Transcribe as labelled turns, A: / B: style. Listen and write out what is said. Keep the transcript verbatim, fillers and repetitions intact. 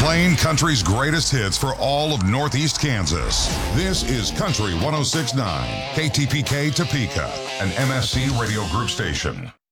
A: Playing country's greatest hits for all of Northeast Kansas. This is Country one oh six point nine, K T P K Topeka, an M S C Radio Group station.